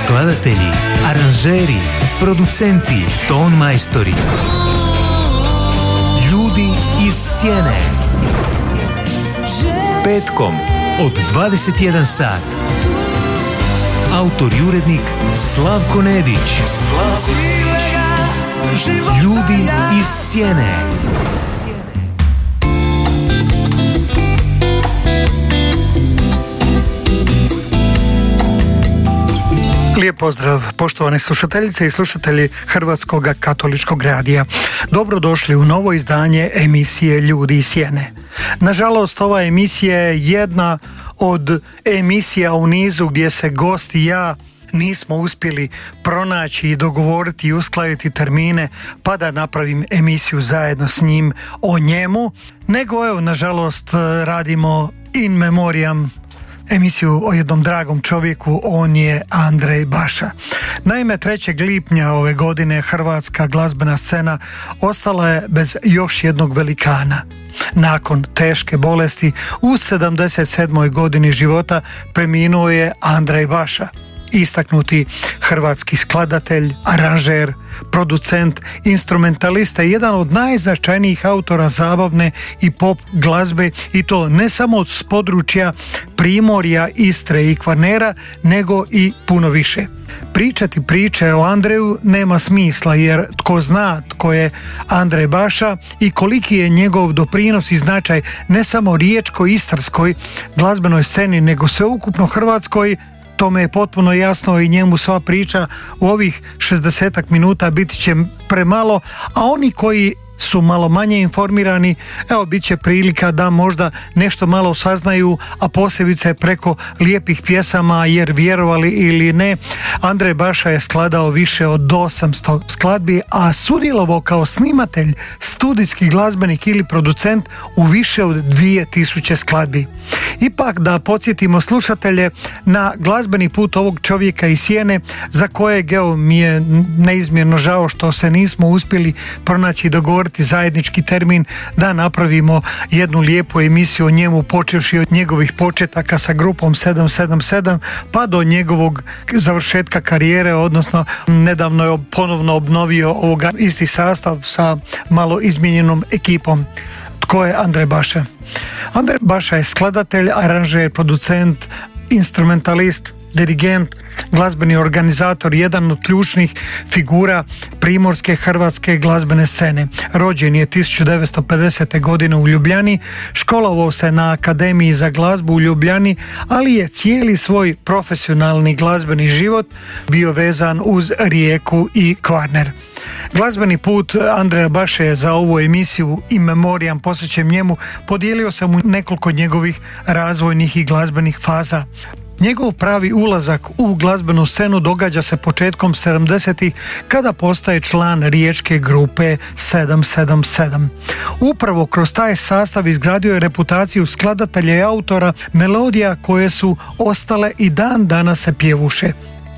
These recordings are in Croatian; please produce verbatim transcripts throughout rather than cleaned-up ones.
skladatelji, aranžeri, producenti, ton majstori. Ljudi iz sjene. Petkom od dvadeset jedan sat. Autor i urednik Slavko Nedić. Ljudi iz sjene. Lijep pozdrav, poštovane slušateljice i slušatelji Hrvatskog katoličkog radija. Dobrodošli u novo izdanje emisije Ljudi iz sjene. Nažalost, ova emisija je jedna od emisija u nizu gdje se gost i ja nismo uspjeli pronaći i dogovoriti i uskladiti termine pa da napravim emisiju zajedno s njim o njemu, nego evo, nažalost, radimo in memoriam emisiju o jednom dragom čovjeku, on je Andrej Baša. Naime, trećeg lipnja ove godine hrvatska glazbena scena ostala je bez još jednog velikana. Nakon teške bolesti u sedamdeset sedmoj godini života preminuo je Andrej Baša, istaknuti hrvatski skladatelj, aranžer, producent, instrumentalista i jedan od najznačajnijih autora zabavne i pop glazbe, i to ne samo s područja Primorja, Istre i Kvarnera, nego i puno više. Pričati priče o Andreju nema smisla, jer tko zna tko je Andrej Baša i koliki je njegov doprinos i značaj ne samo riječko-istarskoj glazbenoj sceni, nego sveukupno hrvatskoj, tome je potpuno jasno i njemu sva priča u ovih šezdesetak minuta biti će premalo, a oni koji su malo manje informirani, evo, bit će prilika da možda nešto malo saznaju, a posebice preko lijepih pjesama, jer vjerovali ili ne, Andrej Baša je skladao više od osamsto skladbi, a sudjelovao kao snimatelj, studijski glazbenik ili producent u više od dvije tisuće skladbi. Ipak da podsjetimo slušatelje na glazbeni put ovog čovjeka iz sjene, za kojeg evo mi je neizmjerno žao što se nismo uspjeli pronaći i dogovoriti zajednički termin da napravimo jednu lijepu emisiju o njemu, počevši od njegovih početaka sa grupom sedam sedam sedam pa do njegovog završetka karijere, odnosno nedavno je ponovno obnovio ovoga isti sastav sa malo izmijenjenom ekipom. Tko je Andrej Baša? Andrej Baša je skladatelj, aranžer, producent, instrumentalist, dirigent, glazbeni organizator, jedan od ključnih figura primorske hrvatske glazbene scene. Rođen je tisuću devetsto pedesete. godine u Ljubljani, školovao se na Akademiji za glazbu u Ljubljani, ali je cijeli svoj profesionalni glazbeni život bio vezan uz Rijeku i Kvarner. Glazbeni put Andreja Baše za ovu emisiju in memoriam posvećen njemu podijelio sam u nekoliko njegovih razvojnih i glazbenih faza. Njegov pravi ulazak u glazbenu scenu događa se početkom sedamdesetih kada postaje član riječke grupe sedam sedam sedam. Upravo kroz taj sastav izgradio je reputaciju skladatelja i autora melodija koje su ostale i dan danas se pjevuše.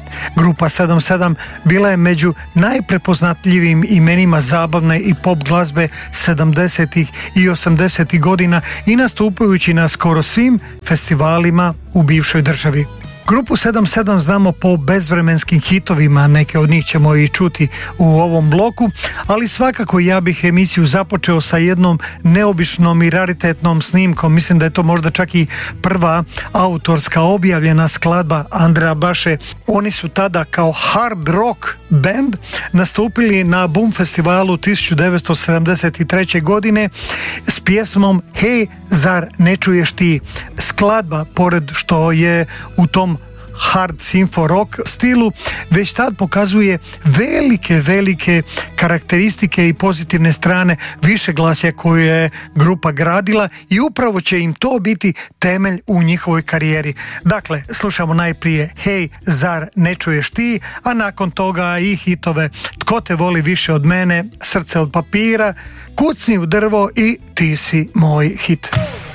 Grupa sedam sedam bila je među najprepoznatljivijim imenima zabavne i pop glazbe sedamdesetih i osamdesetih godina i nastupajući na skoro svim festivalima u bivšoj državi. Grupu sedam sedam znamo po bezvremenskim hitovima, neke od njih ćemo i čuti u ovom bloku, ali svakako ja bih emisiju započeo sa jednom neobičnom i raritetnom snimkom. Mislim da je to možda čak i prva autorska objavljena skladba Andreja Baše. Oni su tada kao hard rock band nastupili na Boom festivalu tisuću devetsto sedamdeset treće. godine s pjesmom Hej, zar ne čuješ ti? Skladba, pored što je u tom hard simfo rock stilu, već tad pokazuje velike, velike karakteristike i pozitivne strane višeglasja koju je grupa gradila i upravo će im to biti temelj u njihovoj karijeri. Dakle, slušamo najprije Hej, zar ne čuješ ti, a nakon toga i hitove Tko te voli više od mene, Srce od papira, Kucni u drvo i Ti si moj hit.